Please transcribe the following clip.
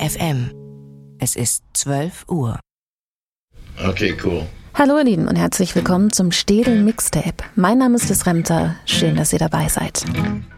FM. Es ist 12 Uhr. Okay, cool. Hallo ihr Lieben und herzlich willkommen zum Städel Mixtape. Mein Name ist Liz Remter. Schön, dass ihr dabei seid.